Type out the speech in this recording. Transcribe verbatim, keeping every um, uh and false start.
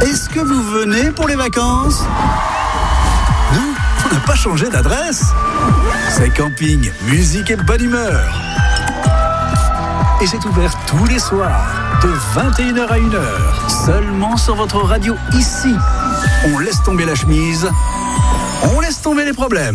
Est-ce que vous venez pour les vacances ? Nous, on n'a pas changé d'adresse. C'est camping, musique et bonne humeur. Et c'est ouvert tous les soirs, de vingt et une heures à une heure, seulement sur votre radio ici. On laisse tomber la chemise, on laisse tomber les problèmes.